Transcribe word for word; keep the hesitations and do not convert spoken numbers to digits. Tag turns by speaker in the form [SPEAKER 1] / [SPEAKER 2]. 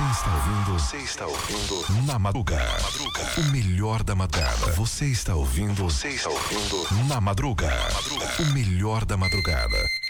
[SPEAKER 1] está ouvindo? Você está ouvindo? Na Madruga. Na Madruga. O melhor da madrugada. Você está ouvindo? Você está ouvindo? Na Madruga. Na Madruga. O melhor da madrugada.